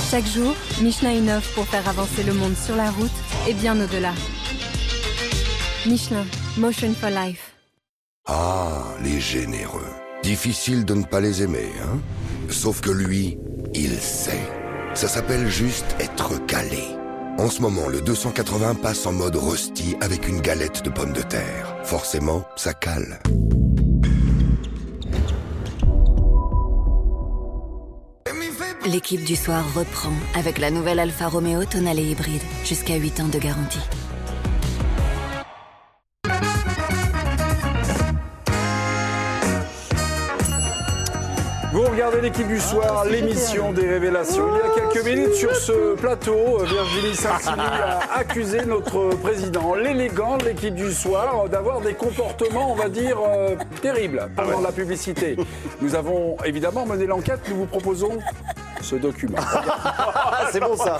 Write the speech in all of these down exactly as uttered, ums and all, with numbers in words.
Chaque jour, Michelin innove pour faire avancer le monde sur la route et bien au-delà. Michelin, Motion for Life. Ah, les généreux. Difficile de ne pas les aimer, hein? Sauf que lui, il sait. Ça s'appelle juste être calé. En ce moment, le deux cent quatre-vingts passe en mode rosti avec une galette de pommes de terre. Forcément, ça cale. L'équipe du soir reprend avec la nouvelle Alfa Romeo Tonale hybride. Jusqu'à huit ans de garantie. Vous regardez l'équipe du soir, l'émission des révélations. Il y a quelques minutes sur ce plateau, Virginie Saint-Simi a accusé notre président, l'élégant de l'équipe du soir, d'avoir des comportements, on va dire, euh, terribles pendant ah ouais. la publicité. Nous avons évidemment mené l'enquête, nous vous proposons ce document. C'est bon ça.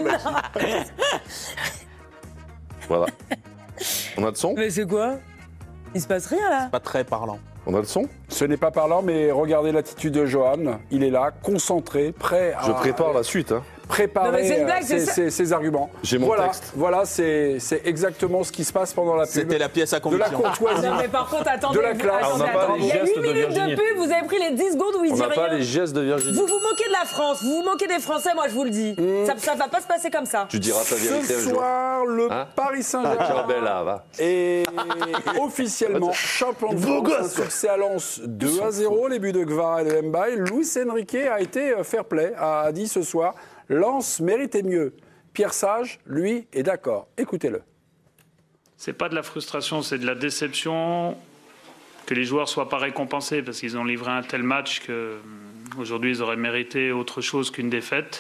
Voilà. On a le son ? Mais c'est quoi ? Il se passe rien là ? C'est pas très parlant. On a le son ? Ce n'est pas parlant, mais regardez l'attitude de Johan. Il est là, concentré, prêt à... Je prépare la suite, hein. Préparer blague, ses, ses, ses arguments. J'ai mon voilà, texte. Voilà, c'est, c'est exactement ce qui se passe pendant la pub. C'était la pièce à conviction. De la courtoisie. Non mais par contre, attendez. De la classe. Attendez, on n'a pas attendez. les Il y a gestes huit de minutes Virginie. de pub, vous avez pris les dix secondes où il On dit n'a rien. pas les gestes de Virginie. Vous vous moquez de la France, vous vous moquez des Français, moi je vous le dis. Mmh. Ça, ça va pas se passer comme ça. Tu diras ta vérité Ce un jour. soir, le Hein Paris Saint-Germain Bella, va. est officiellement champion de France. Un succès à Lens deux à zéro, les buts de Gvara et de Mbaye. Luis Enrique a été fair play, a dit ce soir, Lens méritait mieux. Pierre Sage, lui, est d'accord. Écoutez-le. C'est pas de la frustration, c'est de la déception que les joueurs soient pas récompensés parce qu'ils ont livré un tel match qu'aujourd'hui ils auraient mérité autre chose qu'une défaite.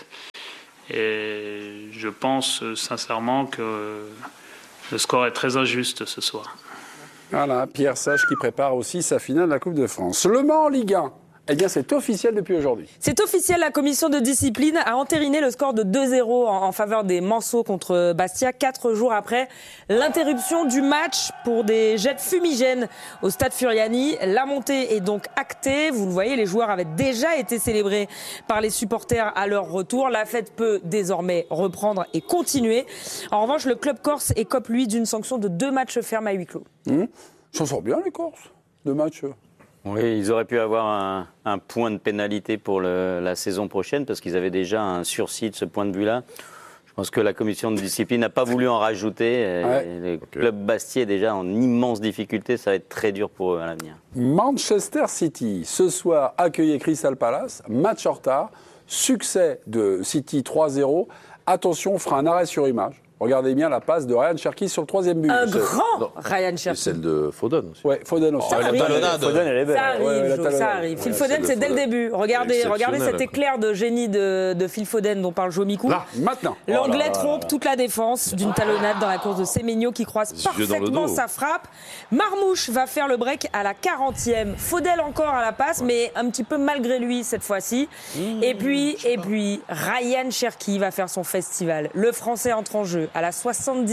Et je pense sincèrement que le score est très injuste ce soir. Voilà, Pierre Sage qui prépare aussi sa finale de la Coupe de France. Le Mans en Ligue un. Eh bien, c'est officiel depuis aujourd'hui. C'est officiel, la commission de discipline a entériné le score de deux zéro en, en faveur des Manceaux contre Bastia, quatre jours après l'interruption du match pour des jets fumigènes au stade Furiani. La montée est donc actée. Vous le voyez, les joueurs avaient déjà été célébrés par les supporters à leur retour. La fête peut désormais reprendre et continuer. En revanche, le club corse écope, lui, d'une sanction de deux matchs fermes à huis clos. Mmh. Ça sort bien, les Corses, deux matchs. Oui, ils auraient pu avoir un, un point de pénalité pour le, la saison prochaine parce qu'ils avaient déjà un sursis de ce point de vue-là. Je pense que la commission de discipline n'a pas voulu en rajouter. Ouais. Le okay. club Bastia est déjà en immense difficulté. Ça va être très dur pour eux à l'avenir. Manchester City, ce soir, accueillait Crystal Palace. Match en retard. Succès de City trois zéro. Attention, on fera un arrêt sur image. Regardez bien la passe de Ryan Cherki sur le troisième but. Un grand non. Ryan Cherki. C'est celle de Foden aussi. Ouais, Foden aussi. Ça, oh, arrive. Foden, elle est belle. Ça arrive, ouais, ouais, ça arrive. Ouais, Phil Foden, c'est dès le début. Regardez, regardez cet éclair de génie de, de Phil Foden dont parle Jomikou. Là, maintenant. L'Anglais oh là trompe là. toute la défense d'une talonnade dans la course de Semenyo qui croise parfaitement sa frappe. Marmouche va faire le break à la quarantième. Faudel encore à la passe, mais un petit peu malgré lui cette fois-ci. Mmh, et puis, et puis, Ryan Cherki va faire son festival. Le Français entre en jeu à la soixante-dix-neuvième.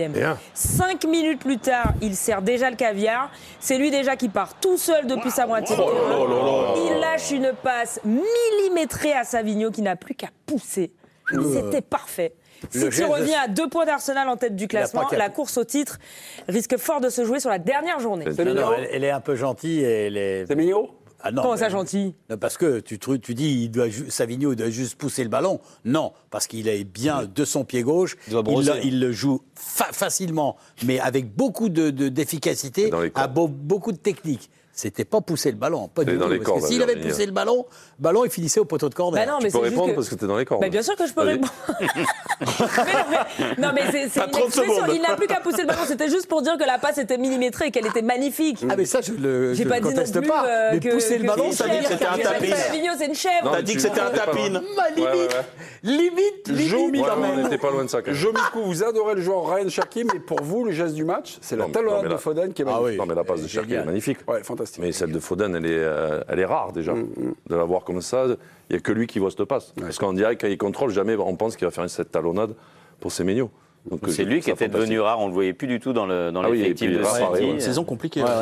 Cinq minutes plus tard, il sert déjà le caviar. C'est lui déjà qui part tout seul depuis sa moitié de terrain. Il lâche une passe millimétrée à Savigno qui n'a plus qu'à pousser. C'était parfait. City revient à deux points d'Arsenal en tête du classement. La course au titre risque fort de se jouer sur la dernière journée. Non, non, elle, elle est un peu gentille. Elle est... C'est mignon. Ah non, Comment ça, gentil ? Parce que tu, tu dis il doit Savigno il doit juste pousser le ballon. Non, parce qu'il est bien de son pied gauche. Il, il, le, il le joue fa- facilement, mais avec beaucoup de, de, d'efficacité, à beau, beaucoup de technique. C'était pas pousser le ballon, pas du tout. Parce cordes, que s'il avait poussé le ballon, ballon il finissait au poteau de corner. Bah non, tu mais peux répondre que... parce que t'es dans les cordes. Bah bien sûr que je peux répondre. mais non, mais, non, mais c'est, c'est une expression. Il n'a plus qu'à pousser le ballon. C'était juste pour dire que la passe était millimétrée et qu'elle était magnifique. Ah mais ça je le J'ai je pas le dit conteste non plus, pas. Euh, mais que, pousser que le ballon, ça veut dire que c'était un tapis. Savigno, c'est une chèvre. T'as dit que c'était un tapine. Limite, limite, limite. On n'était pas loin de ça. Jomikou, vous adorez le joueur Ryan Cherki, mais pour vous, le geste du match, c'est la talonnade de Foden qui est magnifique. Non mais la passe de Cherki est magnifique. Ouais, fantastique. Mais celle de Foden, elle est elle est rare déjà, mmh, mmh. de la voir comme ça. Il n'y a que lui qui voit cette passe. Ouais. Parce qu'en direct, quand il contrôle, jamais on pense qu'il va faire cette talonnade pour Semenyo. Donc c'est lui qui était devenu rare, on ne le voyait plus du tout dans, le, dans ah l'effectif oui, de City. Une saison compliquée. Ouais, ouais. Ouais.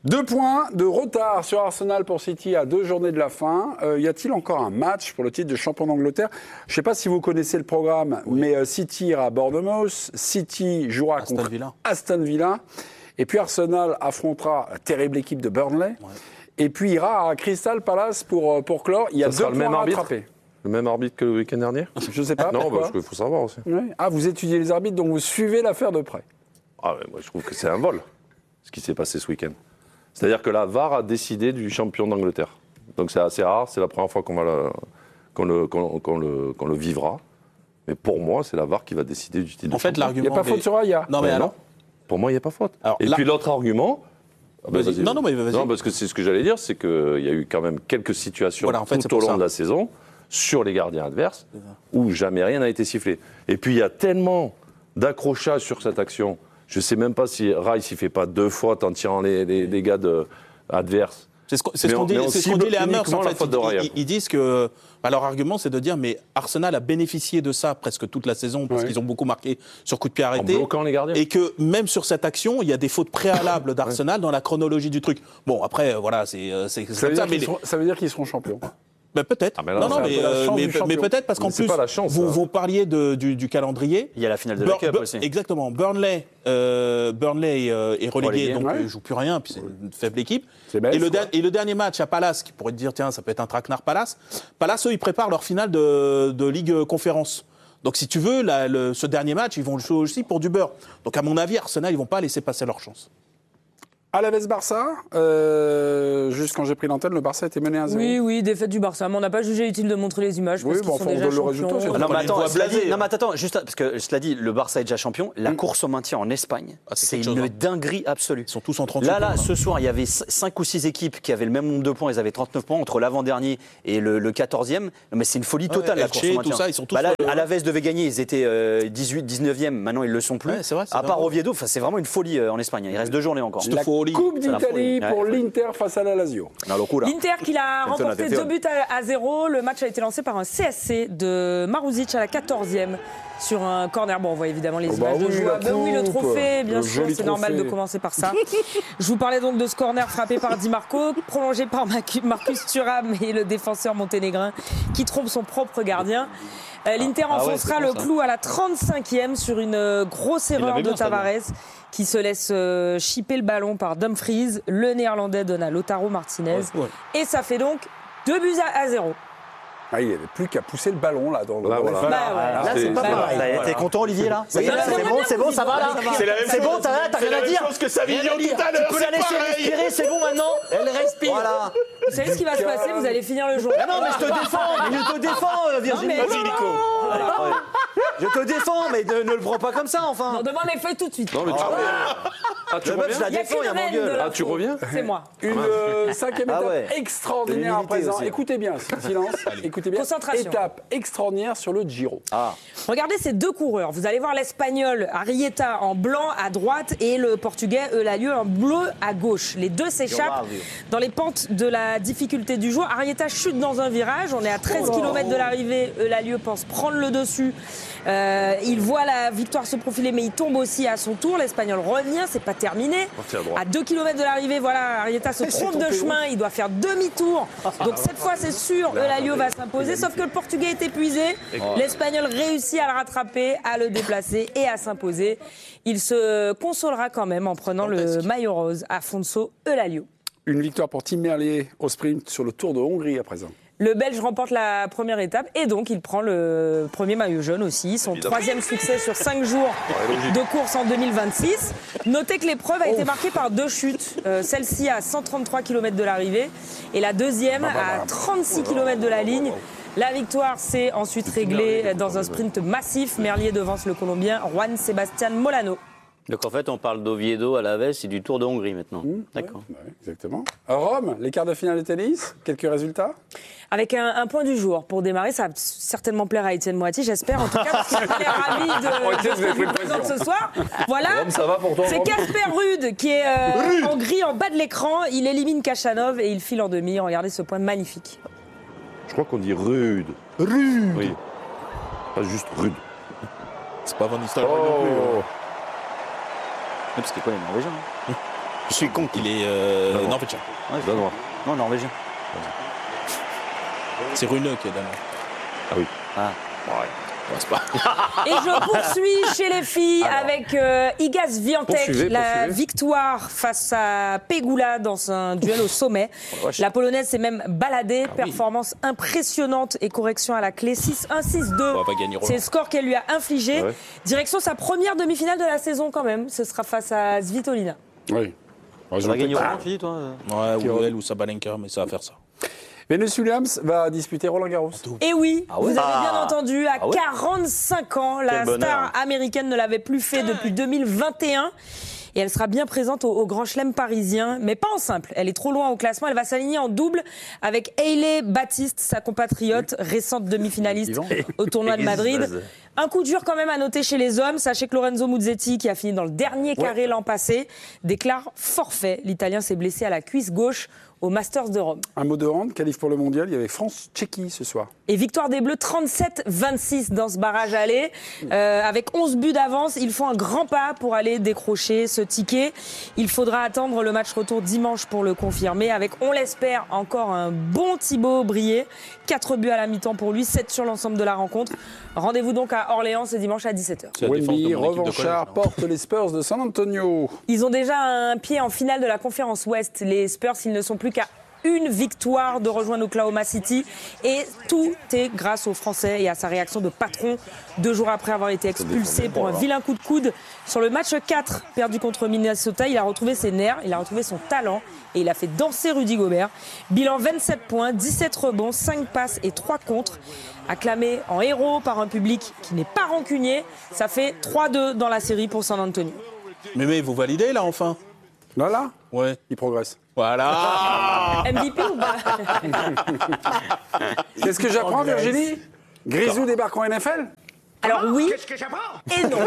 Deux points de retard sur Arsenal pour City à deux journées de la fin. Euh, y a-t-il encore un match pour le titre de champion d'Angleterre? Je ne sais pas si vous connaissez le programme, oui. mais euh, City ira à Bournemouth, City jouera Aston contre Villa. Aston Villa, et puis Arsenal affrontera la terrible équipe de Burnley, ouais. et puis ira à Crystal Palace pour, pour clore. Il y a Ça deux le points même à arbitre rattraper. Le même arbitre que le week-end dernier? Je ne sais pas. Non, pourquoi. parce qu'il faut savoir aussi. Oui. Ah, vous étudiez les arbitres, donc vous suivez l'affaire de près. Ah, ouais, moi je trouve que c'est un vol, ce qui s'est passé ce week-end. C'est-à-dire que la V A R a décidé du champion d'Angleterre. Donc c'est assez rare, c'est la première fois qu'on, va le, qu'on, le, qu'on, qu'on, le, qu'on le vivra. Mais pour moi, c'est la V A R qui va décider du titre. En fait, l'argument. Il n'y a pas faute sur Aya. Non, mais ouais, alors. Non. Pour moi, il n'y a pas faute. Alors, Et là... puis l'autre argument. Ah ben vas-y. Vas-y. Non, non, mais vas-y. Non, parce que c'est ce que j'allais dire, c'est qu'il y a eu quand même quelques situations voilà, en fait, tout au long ça. de la saison sur les gardiens adverses où jamais rien n'a été sifflé. Et puis il y a tellement d'accrochages sur cette action. Je ne sais même pas si Rice ne fait pas deux fautes en tirant les, les, les gars de, adverses. C'est ce, c'est ce qu'on dit, c'est ce qu'on dit les Hammers, en fait. Ils, ils, ils disent que... Bah, leur argument, c'est de dire, mais Arsenal a bénéficié de ça presque toute la saison, parce ouais. qu'ils ont beaucoup marqué sur coup de pied arrêté. En bloquant les gardiens. Et que même sur cette action, il y a des fautes préalables d'Arsenal ouais. dans la chronologie du truc. Bon, après, voilà, c'est... c'est, c'est ça, veut ça, mais les... seront, ça veut dire qu'ils seront champions. Ben peut-être. Ah, mais là, non, non, mais, euh, mais, mais peut-être parce qu'en plus, pas la chance, vous, vous parliez de, du, du calendrier. Il y a la finale de la Cup aussi. Exactement. Burnley, euh, Burnley euh, est relégué, donc ouais. il ne joue plus rien, puis c'est une faible équipe. Belle, et, le der- et le dernier match à Palace, qui pourrait te dire, tiens, ça peut être un traquenard Palace. Palace, eux, ils préparent leur finale de, de Ligue Conférence. Donc si tu veux, la, le, ce dernier match, ils vont le jouer aussi pour du beurre. Donc à mon avis, Arsenal, ils ne vont pas laisser passer leur chance. Alaves-Barça, euh, juste quand j'ai pris l'antenne, le Barça était mené à zéro. Oui, oui, défaite du Barça. Mais on n'a pas jugé utile de montrer les images parce oui, qu'ils bon, sont enfin, déjà le champions. résultat, c'est non, mais attends, cela dit, non, mais attends, juste parce que cela dit, le Barça est déjà champion. La mm. course au maintien en Espagne, ah, c'est, c'est une chose, hein. dinguerie absolue. Ils sont tous en trente-huit Là, là, points, ce soir, il y avait cinq ou six équipes qui avaient le même nombre de points. Ils avaient trente-neuf points entre l'avant-dernier et le, le quatorzième. Non, mais c'est une folie totale, ouais, la course au maintien. Tout ça, ils sont tous bah là, le... Alaves devait gagner, ils étaient euh, dix-huit, dix-neuvième. Maintenant, ils le sont plus. Ouais, c'est vrai, c'est à part Oviedo, c'est vraiment une folie euh, en Espagne. Il reste deux journées encore. La Coupe d'Italie pour l'Inter face à la Lazio. L'Inter qui l'a remporté deux buts à, à zéro. Le match a été lancé par un C S C de Maruzic à la quatorzième sur un corner. Bon, on voit évidemment les oh images bah de oui, joueurs. Ben oui, le trophée, bien le sûr, c'est trophée. normal de commencer par ça. Je vous parlais donc de ce corner frappé par Di Marco, prolongé par Marcus Thuram et le défenseur monténégrin qui trompe son propre gardien. Euh, L'Inter ah, enfoncera ah ouais, le clou à la trente-cinquième sur une grosse erreur de Tavares qui se laisse euh, chipper le ballon par Dumfries. Le Néerlandais donne à Lautaro Martinez. Ouais, ouais. Et ça fait donc deux buts à, à zéro. Ah, il n'y avait plus qu'à pousser le ballon là dans le. Là, voilà. Bah, ouais. Là, c'est pas pareil. Voilà. T'es content, Olivier, là? Oui, là, c'est bon, c'est bon, ça va là? C'est la même c'est chose. bon, t'as, t'as rien à dire. C'est que Savigno tout à l'heure. Tu peux la laisser respirer, c'est bon maintenant? Elle respire. Voilà. Vous savez ce qui va se passer? Vous allez finir le jour. Mais non, mais je te défends, mais je te défends, Virginie. Vas-y, Nico. Je te défends, mais ne, ne le prends pas comme ça, enfin. On demande les feuilles tout de suite. Non, mais tu ah, reviens. Ah, tu reviens. Je la défends, il y a mon gueule. Ah, tu reviens? C'est moi. Une euh, cinquième étape ah ouais. extraordinaire à présent. Aussi. Écoutez bien, silence. Écoutez bien. Concentration. Étape extraordinaire sur le Giro. Ah. Regardez ces deux coureurs. Vous allez voir l'Espagnol Arrieta en blanc à droite et le Portugais Eulalieu en bleu à gauche. Les deux s'échappent dans les pentes de la difficulté du jour. Arrieta chute dans un virage. On est à treize oh kilomètres de l'arrivée. Eulalieu pense prendre le dessus. Euh, il voit la victoire se profiler, mais il tombe aussi à son tour. L'Espagnol revient, c'est pas terminé. À deux kilomètres de l'arrivée, voilà, Arrieta se trompe de chemin. Il doit faire demi-tour. Donc cette fois, c'est sûr, Eulalieu va s'imposer. Sauf que le Portugais est épuisé. L'Espagnol réussit à le rattraper, à le déplacer et à s'imposer. Il se consolera quand même en prenant le maillot rose, Afonso Eulalieu. Une victoire pour Tim Merlier au sprint sur le Tour de Hongrie à présent. Le Belge remporte la première étape et donc il prend le premier maillot jaune aussi. Son Évidemment. troisième succès sur cinq jours de course en deux mille vingt-six. Notez que l'épreuve a été marquée par deux chutes. Euh, celle-ci à cent trente-trois kilomètres de l'arrivée et la deuxième à trente-six kilomètres de la ligne. La victoire s'est ensuite réglée dans un sprint massif. Merlier devance le Colombien Juan Sebastián Molano. Donc en fait, on parle d'Oviedo à Alaves et du Tour de Hongrie maintenant. Mmh, D'accord. Ouais, ouais, exactement. À Rome, les quarts de finale de tennis, quelques résultats? Avec un, un point du jour pour démarrer, ça va certainement plaire à Étienne Moiti, j'espère en tout cas, parce qu'il est ravi de, de ce que je vous présente ce soir. Voilà, Rome, ça va pour toi, c'est Casper Ruud qui est euh, en gris en bas de l'écran. Il élimine Khachanov et il file en demi. Regardez ce point magnifique. Je crois qu'on dit rude. Rude. Oui. Pas juste rude. C'est pas Van Nistelrooy oh. non plus. Hein. Parce qu'il connaît les Norvégiens. Je suis con qu'il est euh, Danois. norvégien. Ouais, Danois. Non, norvégien. C'est Runeux qui est danois. Ah oui. Ah. Ouais. Ouais, c'est pas... Et je poursuis chez les filles Alors. avec euh, Iga Swiatek, Poursuivez, la poursuivez. victoire face à Pegula dans un duel au sommet. La Polonaise s'est même baladée, performance impressionnante et correction à la clé, six un six deux. On va gagner Roland. C'est le score qu'elle lui a infligé. Ah ouais. Direction sa première demi-finale de la saison quand même, ce sera face à Svitolina. Oui. Tu vas gagner Roland, tu dis, toi Ouais, ou elle ou Sabalenka, mais ça va faire ça. Venus Williams va disputer Roland Garros. Et oui, Ah ouais. vous avez bien Ah. entendu, à Ah ouais. quarante-cinq ans, la Quel bonheur. star américaine ne l'avait plus fait depuis deux mille vingt et un. Et elle sera bien présente au, au Grand Chelem parisien, mais pas en simple. Elle est trop loin au classement. Elle va s'aligner en double avec Hailey Baptiste, sa compatriote, récente demi-finaliste au tournoi de Madrid. Un coup dur quand même à noter chez les hommes. Sachez que Lorenzo Musetti, qui a fini dans le dernier carré l'an passé, déclare forfait. L'Italien s'est blessé à la cuisse gauche au Masters de Rome. Un mot de hand, qualif pour le mondial, il y avait France-Tchéquie ce soir. Et victoire des Bleus trente-sept vingt-six dans ce barrage aller. Euh, avec onze buts d'avance, ils font un grand pas pour aller décrocher ce ticket. Il faudra attendre le match retour dimanche pour le confirmer. Avec, on l'espère, encore un bon Thibaut Brié. quatre buts à la mi-temps pour lui, sept sur l'ensemble de la rencontre. Rendez-vous donc à Orléans ce dimanche à dix-sept heures. Wemby, revanchard, porte les Spurs de San Antonio. Ils ont déjà un pied en finale de la conférence Ouest. Les Spurs, ils ne sont plus qu'à une victoire de rejoindre Oklahoma City. Et tout est grâce aux Français et à sa réaction de patron deux jours après avoir été expulsé pour un vilain coup de coude. Sur le match quatre perdu contre Minnesota, il a retrouvé ses nerfs, il a retrouvé son talent et il a fait danser Rudy Gobert. Bilan vingt-sept points, dix-sept rebonds, cinq passes et trois contres. Acclamé en héros par un public qui n'est pas rancunier, ça fait trois deux dans la série pour San Antonio. Mais mais vous validez là enfin? Là, là, Ouais. il progresse. Voilà. M V P ou pas? Qu'est-ce que j'apprends, Virginie? Grisou débarque en N F L? Alors oui et non.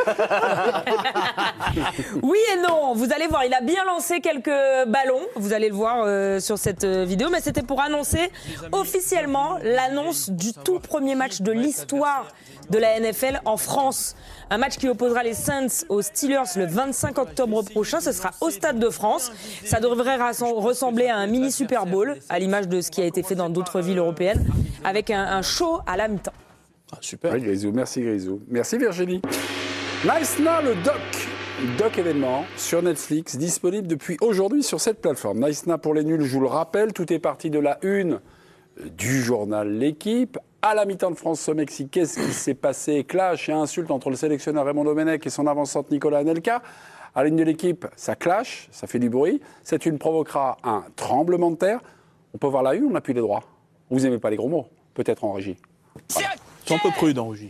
Oui et non. Vous allez voir, il a bien lancé quelques ballons. Vous allez le voir euh, sur cette euh, vidéo. Mais c'était pour annoncer officiellement l'annonce du tout premier match de l'histoire de la N F L en France. Un match qui opposera les Saints aux Steelers le vingt-cinq octobre prochain. Ce sera au Stade de France. Ça devrait ressembler à un mini Super Bowl, à l'image de ce qui a été fait dans d'autres villes européennes, avec un, un show à la mi-temps. Ah, super. Oui, Grisou, merci Grisou. Merci Virginie. Nice Now, le doc. Doc événement sur Netflix, disponible depuis aujourd'hui sur cette plateforme. Nice Now pour les nuls, je vous le rappelle, tout est parti de la une du journal L'Équipe. À la mi-temps de France-Mexique, qu'est-ce qui s'est passé? Clash et insulte entre le sélectionneur Raymond Domenech et son avançante Nicolas Anelka. À la ligne de l'Équipe, ça clash, ça fait du bruit. Cette une provoquera un tremblement de terre. On peut voir la une, on appuie les droits. Vous n'aimez pas les gros mots? Peut-être en régie. Voilà. C'est un peu prudent, Rugy.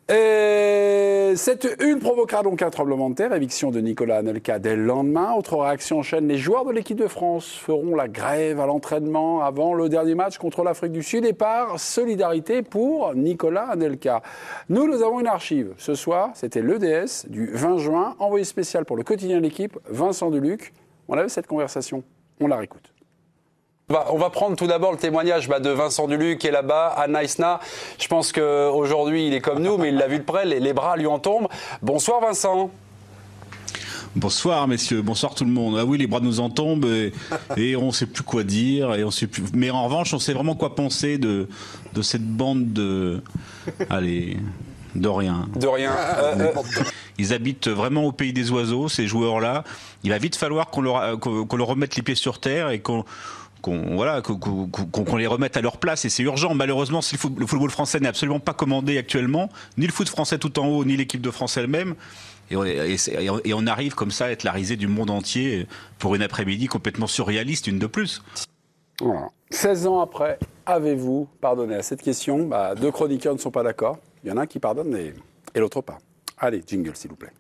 Et cette une provoquera donc un tremblement de terre, éviction de Nicolas Anelka dès le lendemain. Autre réaction en chaîne, les joueurs de l'équipe de France feront la grève à l'entraînement avant le dernier match contre l'Afrique du Sud et par solidarité pour Nicolas Anelka. Nous, nous avons une archive. Ce soir, c'était l'E D S du vingt juin, envoyé spécial pour le quotidien de l'équipe, Vincent Deluc. On avait cette conversation, on la réécoute. On va, on va prendre tout d'abord le témoignage bah, de Vincent Deluc qui est là-bas à Nice Now. Je pense qu'aujourd'hui, il est comme nous, mais il l'a vu de près, les, les bras lui en tombent. Bonsoir Vincent. Bonsoir messieurs, bonsoir tout le monde. Ah oui, les bras nous en tombent et, et on ne sait plus quoi dire. Et on sait plus... Mais en revanche, on sait vraiment quoi penser de, de cette bande de... Allez, de rien. De rien. Euh, euh... Ils habitent vraiment au pays des oiseaux, ces joueurs-là. Il va vite falloir qu'on leur, qu'on, qu'on leur remette les pieds sur terre et qu'on... Qu'on, voilà, qu'on, qu'on, qu'on les remette à leur place, et c'est urgent. Malheureusement, le football, le football français n'est absolument pas commandé actuellement, ni le foot français tout en haut, ni l'équipe de France elle-même. Et on, et, et on arrive comme ça à être la risée du monde entier pour une après-midi complètement surréaliste, une de plus. Voilà. seize ans après, avez-vous pardonné? À cette question, bah, deux chroniqueurs ne sont pas d'accord. Il y en a un qui pardonne et, et l'autre pas. Allez, jingle s'il vous plaît.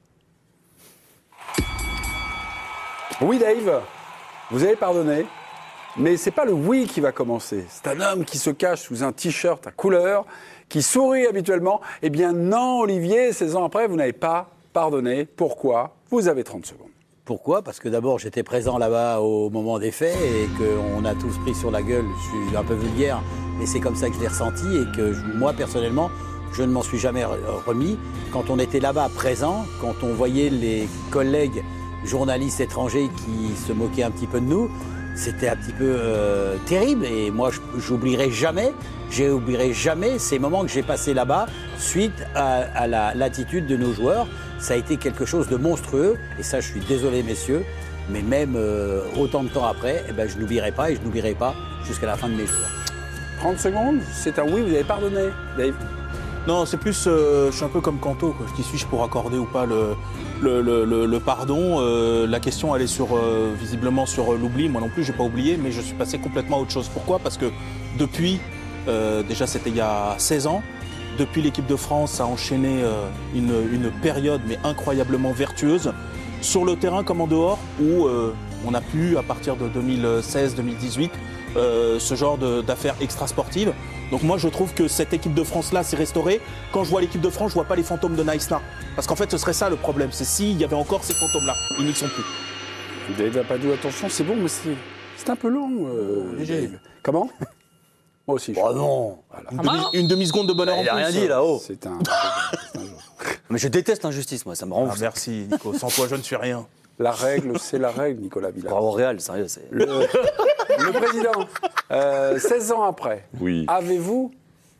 Oui Dave, vous avez pardonné? Mais c'est pas le oui qui va commencer. C'est un homme qui se cache sous un t-shirt à couleur, qui sourit habituellement. Eh bien non, Olivier, seize ans après, vous n'avez pas pardonné. Pourquoi? Vous avez trente secondes. Pourquoi? Parce que d'abord, j'étais présent là-bas au moment des faits et qu'on a tous pris sur la gueule. Je suis un peu vulgaire, mais c'est comme ça que je l'ai ressenti et que moi, personnellement, je ne m'en suis jamais remis. Quand on était là-bas présent, quand on voyait les collègues journalistes étrangers qui se moquaient un petit peu de nous. C'était un petit peu euh, terrible et moi j'oublierai jamais, j'oublierai jamais ces moments que j'ai passés là-bas suite à, à la, l'attitude de nos joueurs. Ça a été quelque chose de monstrueux et ça je suis désolé messieurs, mais même euh, autant de temps après, eh ben, je n'oublierai pas et je n'oublierai pas jusqu'à la fin de mes jours. trente secondes, c'est un oui, vous avez pardonné, Dave. Non, c'est plus, euh, je suis un peu comme Kanto, quoi. Qui suis-je pour accorder ou pas le, le, le, le, le pardon euh, La question, elle est sur, euh, visiblement sur euh, l'oubli. Moi non plus, j'ai pas oublié, mais je suis passé complètement à autre chose. Pourquoi ? Parce que depuis, euh, déjà c'était il y a seize ans, depuis l'équipe de France a enchaîné euh, une, une période mais incroyablement vertueuse, sur le terrain comme en dehors, où euh, on a pu, à partir de deux mille seize deux mille dix-huit, euh, ce genre de, d'affaires extrasportives. Donc moi je trouve que cette équipe de France-là s'est restaurée. Quand je vois l'équipe de France, je vois pas les fantômes de Naïsna. Parce qu'en fait ce serait ça le problème, c'est s'il y avait encore ces fantômes-là. Ils n'y sont plus. Dave n'a pas dit attention, c'est bon, mais c'est, c'est un peu long, euh, Dave. Comment ? Moi aussi. Je oh non voilà. Une, demi, une demi-seconde de bonheur en plus. Il n'a rien dit là-haut. C'est un, c'est un jour. Mais je déteste l'injustice, moi, ça me rend ah, ouf. Merci Nico, sans toi je ne suis rien. La règle, c'est la règle, Nicolas Villard. Bravo Real, sérieux. C'est... Le, le président, euh, seize ans après, oui. Avez-vous pardonné ?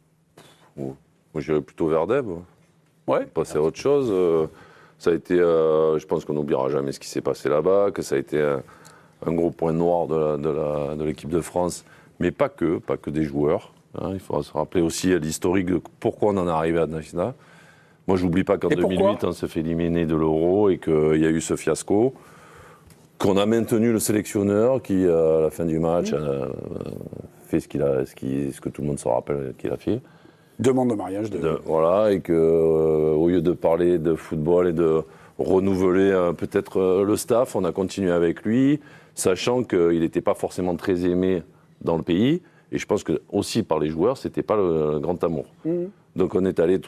Moi, j'irais plutôt vers Deb. Ouais. Passer à autre chose. Euh, ça a été, euh, je pense qu'on n'oubliera jamais ce qui s'est passé là-bas, que ça a été un, un gros point noir de, la, de, la, de l'équipe de France, mais pas que, pas que des joueurs. Hein, il faudra se rappeler aussi l'historique de pourquoi on en est arrivé à Naïsna. Moi, je n'oublie pas qu'en deux mille huit, on s'est fait éliminer de l'Euro et qu'il y a eu ce fiasco, qu'on a maintenu le sélectionneur qui, à la fin du match, mmh. a fait ce, qu'il a, ce, qui, ce que tout le monde se rappelle qu'il a fait. Demande de mariage. De... de voilà, et qu'au euh, lieu de parler de football et de renouveler euh, peut-être euh, le staff, on a continué avec lui, sachant qu'il n'était pas forcément très aimé dans le pays. Et je pense que aussi par les joueurs, c'était pas le, le grand amour. Mmh. Donc on est allé